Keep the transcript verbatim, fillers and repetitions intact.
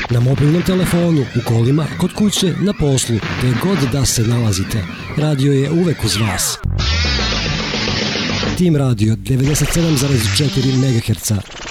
Na mobilnom telefonu, u kolima, kod kuće, na poslu, gde god da se nalazite. Radio je uvek uz vas. Tim Radio devedeset sedam zarez četiri megaherca.